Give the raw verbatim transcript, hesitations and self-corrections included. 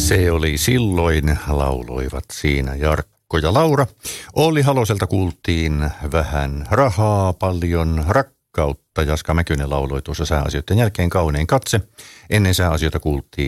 Se oli silloin, lauloivat siinä Jarkko ja Laura. Olli Haloselta kuultiin vähän rahaa, paljon rakkautta. Jaska Mäkynen lauloi tuossa sääasioiden jälkeen Kaunein katse. Ennen sääasioita kuultiin